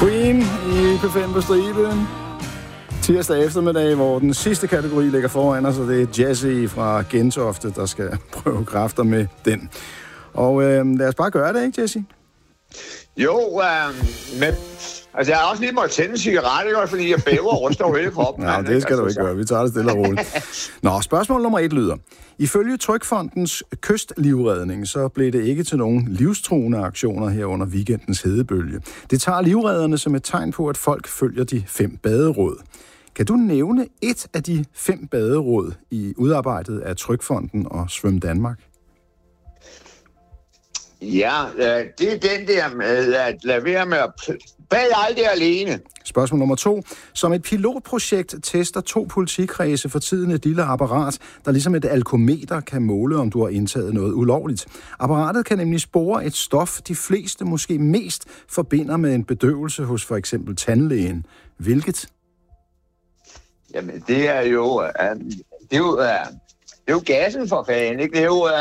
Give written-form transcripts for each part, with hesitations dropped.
Queen i P5 på stribe. Tirsdag eftermiddag, hvor den sidste kategori ligger foran os, og det er Jesse fra Gentofte, der skal prøve kræfter med den. Og lad os bare gøre det, ikke Jesse? Jo, men altså jeg har også lige måttet tænde en cigaret, fordi jeg bæver og ryster over hele kroppen. Nej, det skal du ikke gøre. Vi tager det stille og roligt. Nå, spørgsmål nummer 1 lyder. Ifølge Trygfondens kystlivredning, så blev det ikke til nogen livstruende aktioner her under weekendens hedebølge. Det tager livredderne som et tegn på, at folk følger de 5 baderåd. Kan du nævne et af de 5 baderåd i udarbejdet af Trygfonden og Svøm Danmark? Ja, det er den der med at lade være med at bade aldrig alene. Spørgsmål nummer 2. Som et pilotprojekt tester 2 politikredse for tiden et lille apparat, der ligesom et alkometer kan måle, om du har indtaget noget ulovligt. Apparatet kan nemlig spore et stof, de fleste måske mest forbinder med en bedøvelse hos for eksempel tandlægen. Hvilket? Jamen, det er jo gassen for fanden, ikke? Det er jo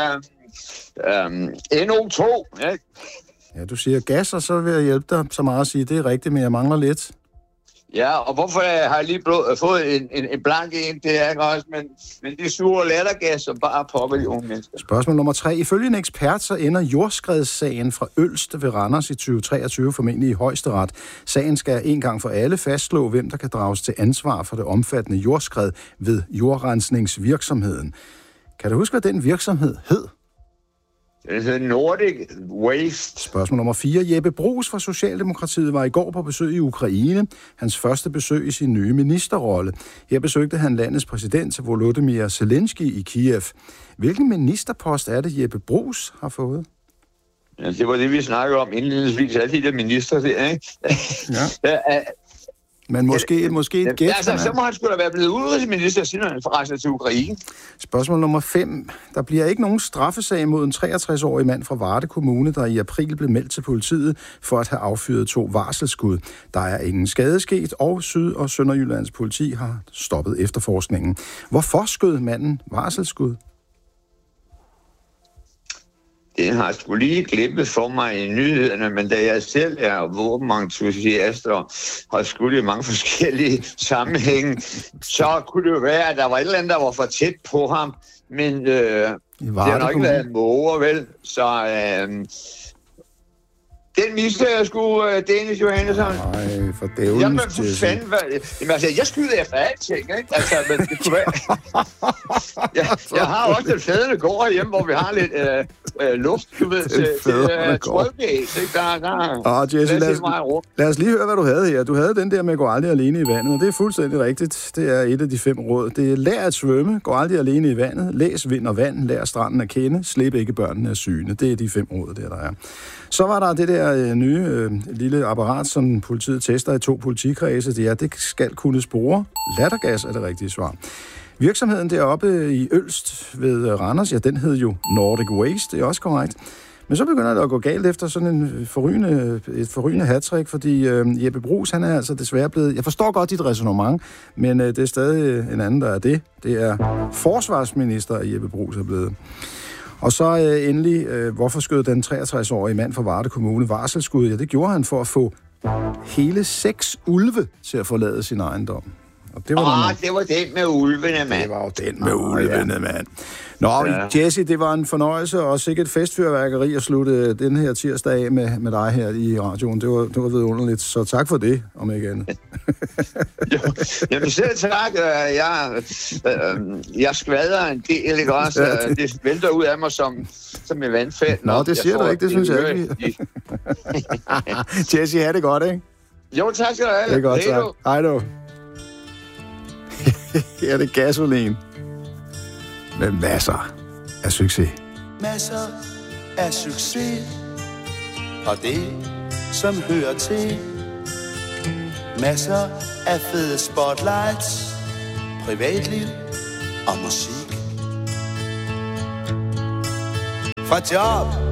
NO2, ikke? Ja, du siger gas, og så vil jeg hjælpe dig så meget at sige, det er rigtigt, men jeg mangler lidt. Ja, og hvorfor har jeg lige fået en blank en, det er ikke også, men det suger lattergas, som bare popper de unge mennesker. Spørgsmål nummer 3. Ifølge en ekspert, så ender jordskredssagen fra Ølst ved Randers i 2023 formentlig i højesteret. Sagen skal en gang for alle fastslå, hvem der kan drages til ansvar for det omfattende jordskred ved jordrensningsvirksomheden. Kan du huske, hvad den virksomhed hed? Det hedder Nordic Waste. Spørgsmål nummer 4. Jeppe Bruus fra Socialdemokratiet var i går på besøg i Ukraine. Hans første besøg i sin nye ministerrolle. Her besøgte han landets præsident Volodymyr Zelensky i Kiev. Hvilken ministerpost er det, Jeppe Bruus har fået? Ja, det var det, vi snakkede om indledningsvis. Alle de der minister der, ikke? Ja. Men måske et gæt. Altså, så må han sgu da være blevet udenrigsminister, siden han forrejser til Ukraine. Spørgsmål nummer 5. Der bliver ikke nogen straffesag mod en 63-årig mand fra Varde Kommune, der i april blev meldt til politiet for at have affyret 2 varselsskud. Der er ingen skade sket, og Syd- og Sønderjyllands politi har stoppet efterforskningen. Hvorfor skød manden varselsskud? Det har sgu lige glippet for mig i nyhederne, men da jeg selv er våbenentusiast og har skudt i mange forskellige sammenhænge, så kunne det jo være, at der var et eller andet, der var for tæt på ham, men det har nok ikke været måger, vel? Så den mister jeg sgu, Dennis Johannesson. Nej, for dævlen. Jamen, for fanden, jamen, altså, jeg skyder efter alting, ikke? Altså, men det kunne være... jeg har også den fædende gård hjemme, hvor vi har lidt luft, du ved, til trykgæs, ikke? Jesse, lad os lige høre, hvad du havde her. Du havde den der med at gå aldrig alene i vandet, og det er fuldstændig rigtigt. Det er et af de 5 råd. Det er lær at svømme, gå aldrig alene i vandet, læs vind og vand, lær stranden at kende, slip ikke børnene af syne. Det er de 5 råd, der er. Så var der det der nye lille apparat, som politiet tester i 2 politikredse. Det skal kunne spore. Lattergas er det rigtige svar. Virksomheden deroppe i Ølst ved Randers, ja, den hed jo Nordic Waste, det er også korrekt. Men så begynder det at gå galt efter sådan et forrygende hattrick, fordi Jeppe Bruus, han er altså desværre blevet... Jeg forstår godt dit ræsonnement, men det er stadig en anden, der er det. Det er forsvarsminister, Jeppe Bruus er blevet. Og så endelig, hvorfor skød den 63-årige mand fra Varde Kommune varselsskud? Ja, det gjorde han for at få hele 6 ulve til at forlade sin ejendom. Og det var det var den med ulvene, mand. Det var jo den med ulvene, mand. Nå, ja. Jesse, det var en fornøjelse og sikkert festfyrværkeri at slutte den her tirsdag af med dig her i radioen. Det var vidunderligt, så tak for det, om ikke andet. Jamen selv tak. Jeg skvader en del, ikke også? Ja, det vælter ud af mig som et vandfald. Nå, det siger du ikke, det synes jeg ikke. Jesse, ha' det godt, ikke? Jo, tak skal du have. Det er godt, tak. Hej du. Her er det gasolin. Med masser af succes. Masser af succes. Og det, som hører til. Masser af fede spotlights. Privatliv og musik. Fra job